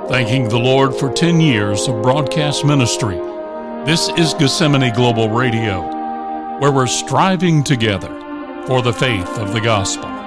Thanking the Lord for 10 years of broadcast ministry, this is Gethsemane Global Radio, where we're striving together for the faith of the gospel.